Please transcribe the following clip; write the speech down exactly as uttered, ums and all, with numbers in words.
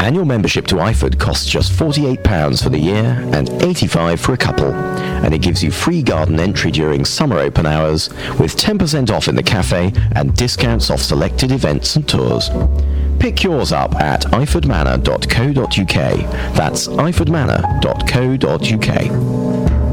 Annual membership to Iford costs just forty-eight pounds for the year and eighty-five pounds for a couple, and it gives you free garden entry during summer open hours with ten percent off in the cafe and discounts off selected events and tours. Pick yours up at iford manor dot co dot uk. That's iford manor dot co dot uk.